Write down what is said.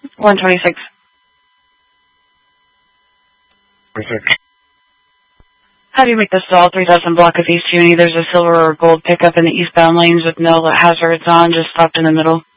126. How do you make the stall 3000 block of East Uni? There's a silver or gold pickup in the eastbound lanes with no hazards on, just stopped in the middle.